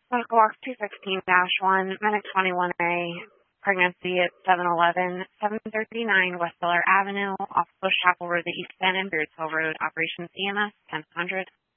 Medical Walks 216-1, Medic 21A, pregnancy at 711, 739 West Miller Avenue, off Bush Chapel Road, the East End, and Beardsville Road, Operations EMS, 1000.